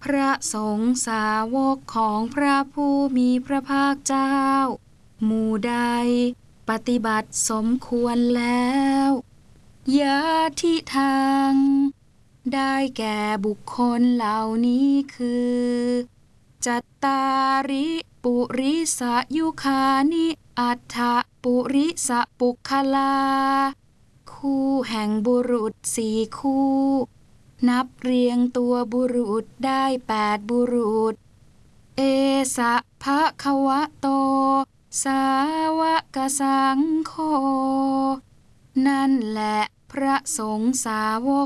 ระสงฆ์สาวกของพระผู้มีพระภาคเจ้าหมู่ใดปฏิบัติสมควรแล้วยะทิทางได้แก่บุคคลเหล่านี้คือจัตตาริปุริสยุคานิอัฏฐปุริสปุคคลาคู่แห่งบุรุษสี่คู่นับเรียงตัวบุรุษได้8บุรุษเอสะภะคะวะโตสาวกสังโฆนั่นแหละพระสงฆ์สาว